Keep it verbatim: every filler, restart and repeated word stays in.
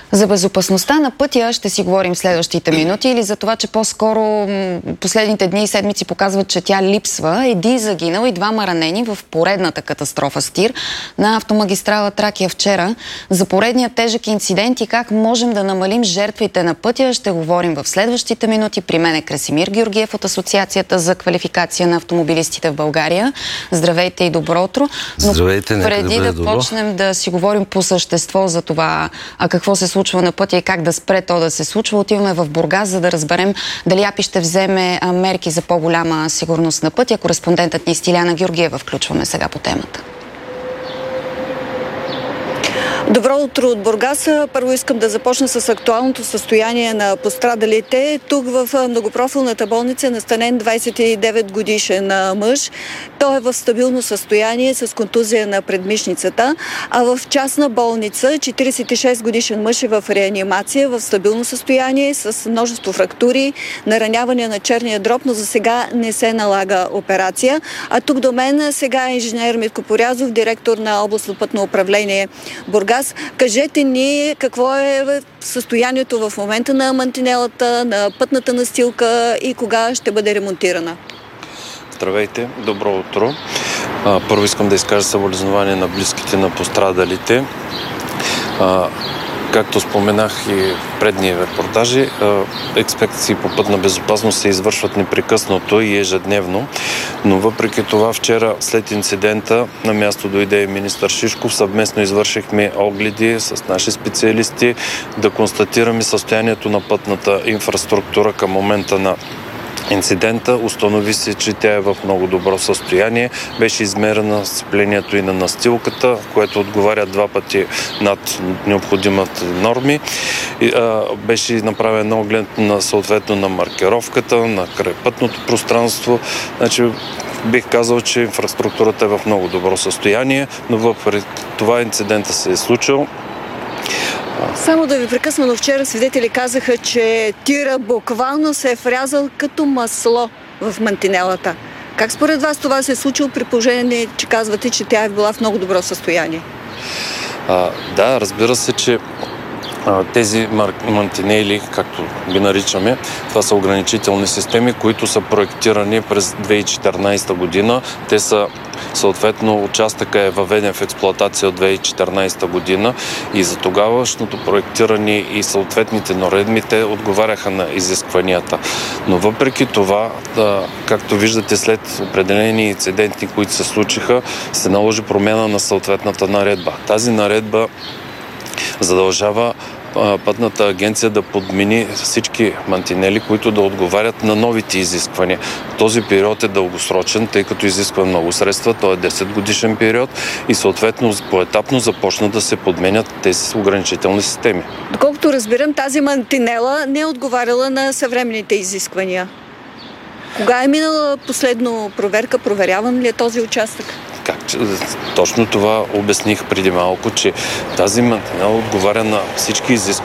За безопасността на пътя ще си говорим следващите минути или за това, че по-скоро последните дни и седмици показват, че тя липсва. Един загинал и двама ранени в поредната катастрофа с тир на автомагистрала Тракия вчера. За поредния тежък инцидент и как можем да намалим жертвите на пътя ще говорим в следващите минути. При мен е Красимир Георгиев от Асоциацията за квалификация на автомобилистите в България. Здравейте и добро утро. Но Здравейте, преди да, да почнем да си говорим по същество за това, а какво се случва на пътя и как да спре то да се случва, отиваме в Бургас, за да разберем дали АПИ ще вземе мерки за по-голяма сигурност на пътя. Кореспондентът ни Стиляна Георгиева включваме сега по темата. Добро утро от Бургас. Първо искам да започна с актуалното състояние на пострадалите. Тук в многопрофилната болница е настанен двадесет и девет годишен мъж. Той е в стабилно състояние с контузия на предмишницата, а в частна болница четиридесет и шест годишен мъж е в реанимация, в стабилно състояние с множество фрактури, нараняване на черния дроб, но за сега не се налага операция. А тук до мен сега е инженер Митко Порязов, директор на областно пътно управление Бургас. Кажете ни какво е състоянието в момента на мантинелата, на пътната настилка и кога ще бъде ремонтирана. Здравейте, добро утро. Първо искам да изкажа съболезнование на близките на пострадалите. Както споменах и в предни репортажи, инспекции по пътна безопасност се извършват непрекъснато и ежедневно, но въпреки това вчера след инцидента на място дойде министър Шишков. Съвместно извършихме огледи с наши специалисти да констатираме състоянието на пътната инфраструктура към момента на инцидента. Установи се, че тя е в много добро състояние. Беше измерено сцеплението и на настилката, което отговаря два пъти над необходимите норми. И, а, беше направен оглед на съответно на маркировката, на крайпътното пространство. Значи, бих казал, че инфраструктурата е в много добро състояние, но въпреки това инцидента се е случил. Само да ви прекъсна, но вчера свидетели казаха, че тира буквално се е врязал като масло в мантинелата. Как според вас това се е случило при положение, че казвате, че тя е била в много добро състояние? А, да, разбира се, че тези мантинели, както ги наричаме, това са ограничителни системи, които са проектирани през две хиляди и четиринадесета година. Те са, съответно, участъка е въведен в експлоатация от две хиляди и четиринадесета година и за тогавашното проектиране и съответните наредби те отговаряха на изискванията. Но въпреки това, да, както виждате, след определени инциденти, които се случиха, се наложи промяна на съответната наредба. Тази наредба задължава пътната агенция да подмени всички мантинели, които да отговарят на новите изисквания. Този период е дългосрочен, тъй като изисква много средства, той е десет годишен период и съответно поетапно започна да се подменят тези ограничителни системи. Доколкото разбирам, тази мантинела не е отговаряла на съвременните изисквания. Кога е минала последно проверка? Проверяван ли е този участък? Как, точно това обясних преди малко, че тази мантинела отговаря на всички изисквания.